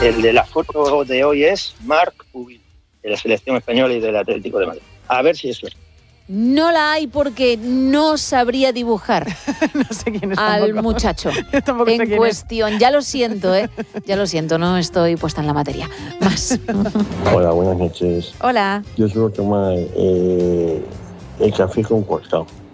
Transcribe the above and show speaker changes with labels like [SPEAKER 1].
[SPEAKER 1] El de la foto de hoy es Marc Ubil, de la selección española y del Atlético de Madrid. A ver si es suerte.
[SPEAKER 2] No la hay porque no sabría dibujar
[SPEAKER 3] No sé quién es
[SPEAKER 2] al
[SPEAKER 3] tampoco.
[SPEAKER 2] muchacho
[SPEAKER 3] Yo tampoco sé
[SPEAKER 2] en
[SPEAKER 3] quién
[SPEAKER 2] cuestión. Ya lo siento, ya lo siento, no estoy puesta en la materia. Más.
[SPEAKER 4] Hola, buenas noches.
[SPEAKER 3] Hola.
[SPEAKER 4] Yo suelo tomar el café con cortado.